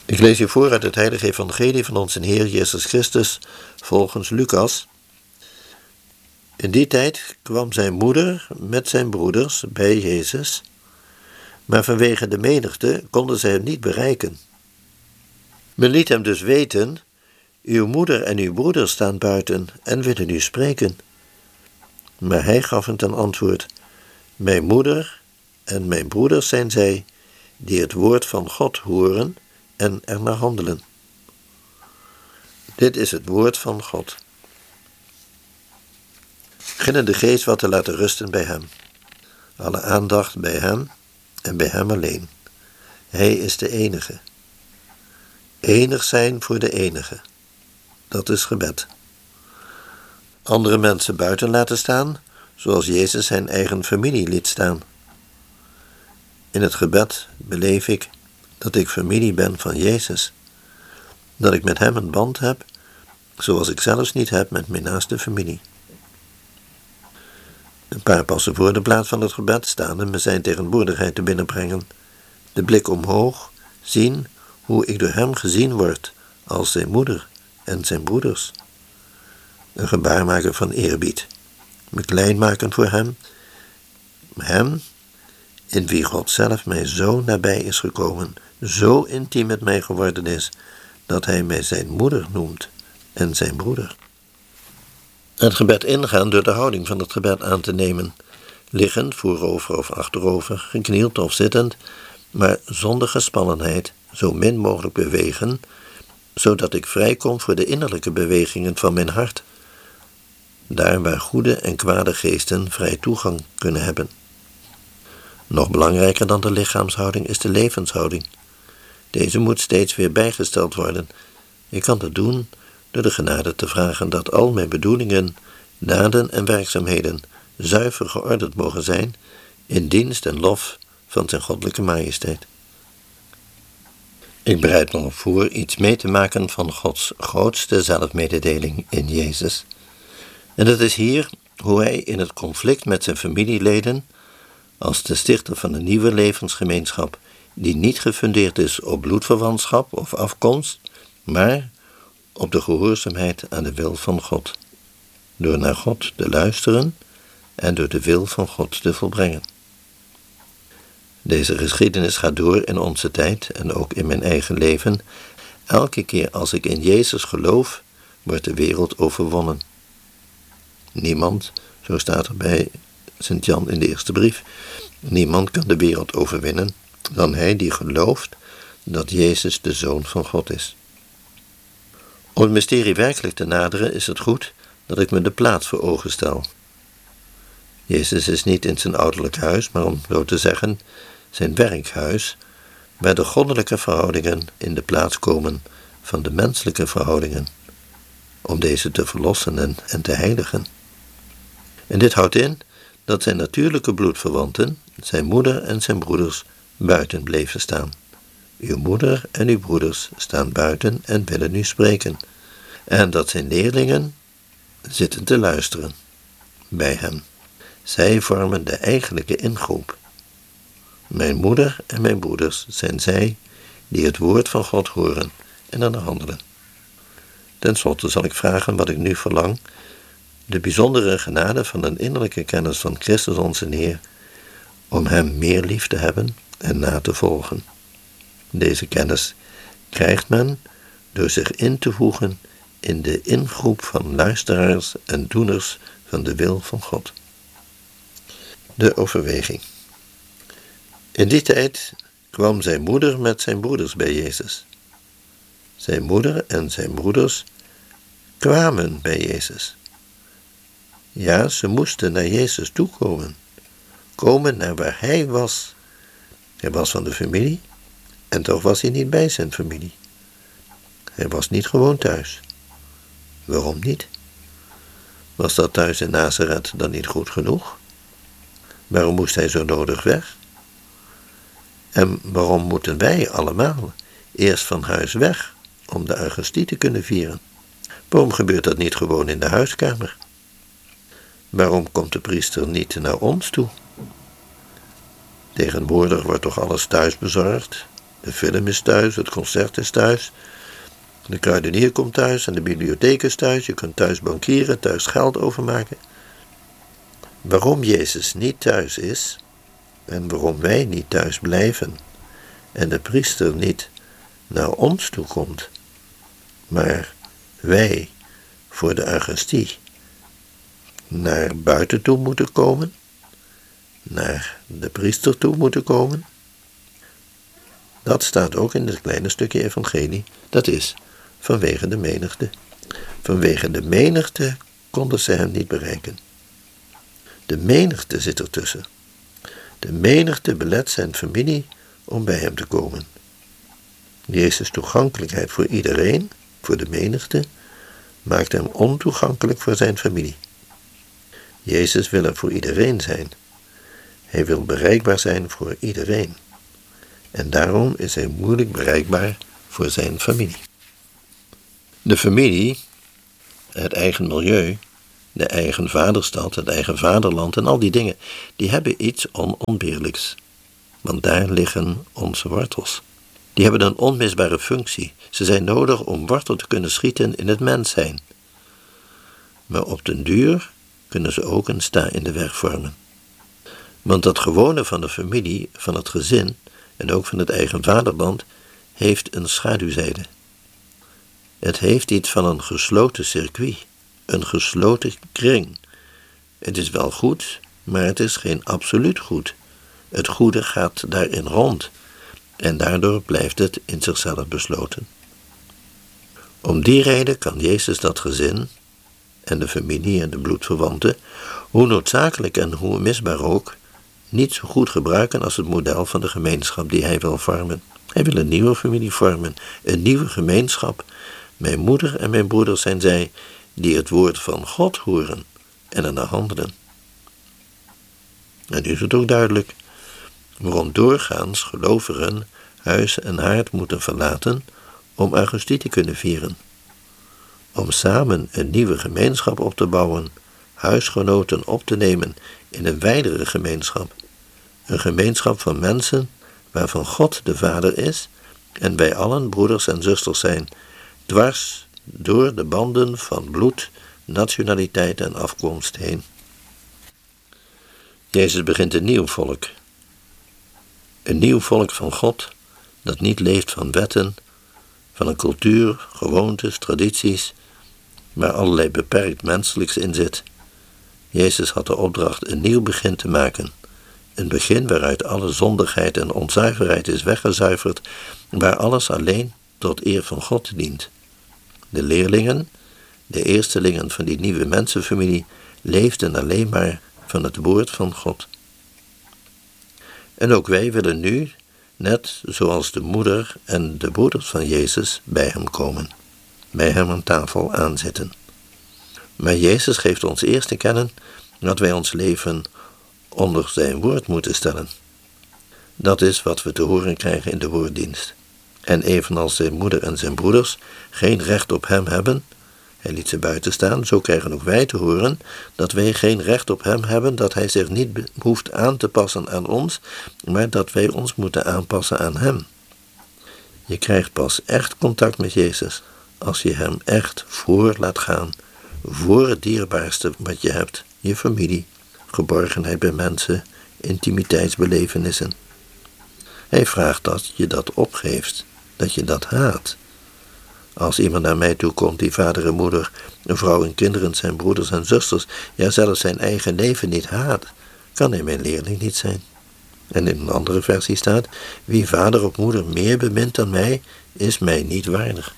Ik lees je voor uit het heilige evangelie van onze Heer Jezus Christus volgens Lucas. In die tijd kwam zijn moeder met zijn broeders bij Jezus, maar vanwege de menigte konden zij hem niet bereiken. Men liet hem dus weten: uw moeder en uw broeders staan buiten en willen u spreken. Maar hij gaf hen ten antwoord: mijn moeder en mijn broeders zijn zij, die het woord van God horen en ernaar handelen. Dit is het woord van God. Beginnen de geest wat te laten rusten bij hem. Alle aandacht bij hem en bij hem alleen. Hij is de enige. Enig zijn voor de enige. Dat is gebed. Andere mensen buiten laten staan, zoals Jezus zijn eigen familie liet staan. In het gebed beleef ik dat ik familie ben van Jezus. Dat ik met hem een band heb, zoals ik zelfs niet heb met mijn naaste familie. Een paar passen voor de plaats van het gebed staan en me zijn tegenwoordigheid te binnenbrengen. De blik omhoog, zien hoe ik door hem gezien word als zijn moeder en zijn broeders. Een gebaar maken van eerbied. Me klein maken voor hem in wie God zelf mij zo nabij is gekomen, zo intiem met mij geworden is, dat hij mij zijn moeder noemt en zijn broeder. Het gebed ingaan door de houding van het gebed aan te nemen, liggend, voorover of achterover, geknield of zittend, maar zonder gespannenheid, zo min mogelijk bewegen, zodat ik vrijkom voor de innerlijke bewegingen van mijn hart, daar waar goede en kwade geesten vrij toegang kunnen hebben. Nog belangrijker dan de lichaamshouding is de levenshouding. Deze moet steeds weer bijgesteld worden. Ik kan dat doen door de genade te vragen dat al mijn bedoelingen, daden en werkzaamheden zuiver geordend mogen zijn in dienst en lof van zijn goddelijke majesteit. Ik bereid me voor iets mee te maken van Gods grootste zelfmededeling in Jezus. En dat is hier hoe hij in het conflict met zijn familieleden, als de stichter van een nieuwe levensgemeenschap, die niet gefundeerd is op bloedverwantschap of afkomst, maar op de gehoorzaamheid aan de wil van God, door naar God te luisteren en door de wil van God te volbrengen. Deze geschiedenis gaat door in onze tijd en ook in mijn eigen leven. Elke keer als ik in Jezus geloof, wordt de wereld overwonnen. Niemand, zo staat er bij Sint Jan in de eerste brief, niemand kan de wereld overwinnen dan hij die gelooft dat Jezus de Zoon van God is. Om het mysterie werkelijk te naderen is het goed dat ik me de plaats voor ogen stel. Jezus is niet in zijn ouderlijk huis, maar om zo te zeggen, zijn werkhuis, waar de goddelijke verhoudingen in de plaats komen van de menselijke verhoudingen, om deze te verlossen en te heiligen. En dit houdt in dat zijn natuurlijke bloedverwanten, zijn moeder en zijn broeders, buiten bleven staan. Uw moeder en uw broeders staan buiten en willen u spreken. En dat zijn leerlingen zitten te luisteren bij hem. Zij vormen de eigenlijke ingroep. Mijn moeder en mijn broeders zijn zij die het woord van God horen en ernaar handelen. Ten slotte zal ik vragen wat ik nu verlang, de bijzondere genade van een innerlijke kennis van Christus onze Heer, om hem meer lief te hebben en na te volgen. Deze kennis krijgt men door zich in te voegen in de ingroep van luisteraars en doeners van de wil van God. De overweging. In die tijd kwam zijn moeder met zijn broeders bij Jezus. Zijn moeder en zijn broeders kwamen bij Jezus. Ja, ze moesten naar Jezus toekomen. Komen naar waar hij was. Hij was van de familie en toch was hij niet bij zijn familie. Hij was niet gewoon thuis. Waarom niet? Was dat thuis in Nazareth dan niet goed genoeg? Waarom moest hij zo nodig weg? En waarom moeten wij allemaal eerst van huis weg om de Eucharistie te kunnen vieren? Waarom gebeurt dat niet gewoon in de huiskamer? Waarom komt de priester niet naar ons toe? Tegenwoordig wordt toch alles thuis bezorgd? De film is thuis, het concert is thuis, de kruidenier komt thuis en de bibliotheek is thuis. Je kunt thuis bankieren, thuis geld overmaken. Waarom Jezus niet thuis is en waarom wij niet thuis blijven en de priester niet naar ons toe komt, maar wij voor de Eucharistie naar buiten toe moeten komen, naar de priester toe moeten komen, dat staat ook in dit kleine stukje evangelie. Dat is vanwege de menigte. Vanwege de menigte konden ze hem niet bereiken. De menigte zit ertussen. De menigte belet zijn familie om bij hem te komen. Jezus' toegankelijkheid voor iedereen, voor de menigte, maakt hem ontoegankelijk voor zijn familie. Jezus wil er voor iedereen zijn. Hij wil bereikbaar zijn voor iedereen. En daarom is hij moeilijk bereikbaar voor zijn familie. De familie, het eigen milieu, de eigen vaderstad, het eigen vaderland en al die dingen, die hebben iets onontbeerlijks. Want daar liggen onze wortels. Die hebben een onmisbare functie. Ze zijn nodig om wortel te kunnen schieten in het mens zijn. Maar op den duur kunnen ze ook een sta in de weg vormen. Want dat gewone van de familie, van het gezin en ook van het eigen vaderland, heeft een schaduwzijde. Het heeft iets van een gesloten circuit, een gesloten kring. Het is wel goed, maar het is geen absoluut goed. Het goede gaat daarin rond en daardoor blijft het in zichzelf besloten. Om die reden kan Jezus dat gezin en de familie en de bloedverwanten, hoe noodzakelijk en hoe misbaar ook, niet zo goed gebruiken als het model van de gemeenschap die hij wil vormen. Hij wil een nieuwe familie vormen, een nieuwe gemeenschap. Mijn moeder en mijn broeder zijn zij die het woord van God horen en ernaar handelen. En nu is het ook duidelijk waarom doorgaans gelovigen huis en haard moeten verlaten om Eucharistie te kunnen vieren. Om samen een nieuwe gemeenschap op te bouwen, huisgenoten op te nemen in een wijdere gemeenschap. Een gemeenschap van mensen waarvan God de Vader is en wij allen broeders en zusters zijn, dwars door de banden van bloed, nationaliteit en afkomst heen. Jezus begint een nieuw volk. Een nieuw volk van God, dat niet leeft van wetten, van een cultuur, gewoontes, tradities, waar allerlei beperkt menselijks in zit. Jezus had de opdracht een nieuw begin te maken. Een begin waaruit alle zondigheid en onzuiverheid is weggezuiverd, waar alles alleen tot eer van God dient. De leerlingen, de eerstelingen van die nieuwe mensenfamilie, leefden alleen maar van het woord van God. En ook wij willen nu, net zoals de moeder en de broeders van Jezus, bij hem komen, bij hem aan tafel aanzitten. Maar Jezus geeft ons eerst te kennen dat wij ons leven onder zijn woord moeten stellen. Dat is wat we te horen krijgen in de woorddienst. En evenals zijn moeder en zijn broeders geen recht op hem hebben, hij liet ze buiten staan, zo krijgen ook wij te horen dat wij geen recht op hem hebben, dat hij zich niet hoeft aan te passen aan ons, maar dat wij ons moeten aanpassen aan hem. Je krijgt pas echt contact met Jezus als je hem echt voor laat gaan, voor het dierbaarste wat je hebt, je familie, geborgenheid bij mensen, intimiteitsbelevenissen. Hij vraagt dat je dat opgeeft, dat je dat haat. Als iemand naar mij toe komt die vader en moeder, een vrouw en kinderen, zijn broeders en zusters, ja zelfs zijn eigen leven niet haat, kan hij mijn leerling niet zijn. En in een andere versie staat, wie vader of moeder meer bemint dan mij, is mij niet waardig.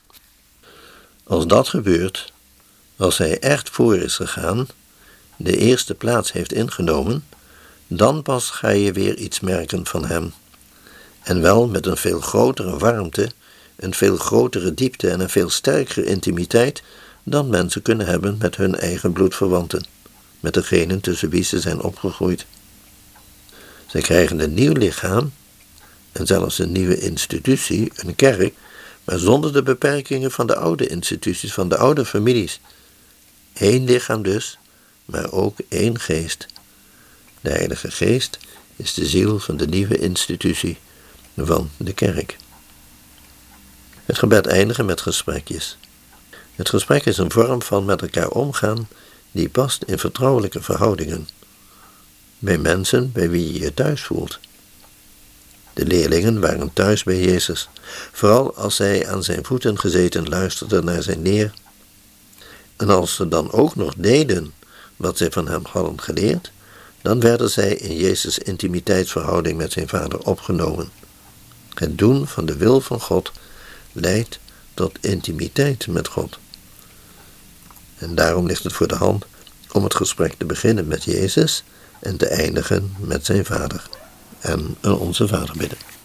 Als dat gebeurt, als hij echt voor is gegaan, de eerste plaats heeft ingenomen, dan pas ga je weer iets merken van hem. En wel met een veel grotere warmte, een veel grotere diepte en een veel sterkere intimiteit dan mensen kunnen hebben met hun eigen bloedverwanten, met degenen tussen wie ze zijn opgegroeid. Zij krijgen een nieuw lichaam en zelfs een nieuwe institutie, een kerk, maar zonder de beperkingen van de oude instituties, van de oude families. Eén lichaam dus, maar ook één geest. De Heilige Geest is de ziel van de nieuwe institutie, van de kerk. Het gebed eindigen met gesprekjes. Het gesprek is een vorm van met elkaar omgaan die past in vertrouwelijke verhoudingen. Bij mensen bij wie je je thuis voelt. De leerlingen waren thuis bij Jezus, vooral als zij aan zijn voeten gezeten luisterden naar zijn leer. En als ze dan ook nog deden wat zij van hem hadden geleerd, dan werden zij in Jezus' intimiteitsverhouding met zijn Vader opgenomen. Het doen van de wil van God leidt tot intimiteit met God. En daarom ligt het voor de hand om het gesprek te beginnen met Jezus en te eindigen met zijn Vader. En Onze Vader bidden.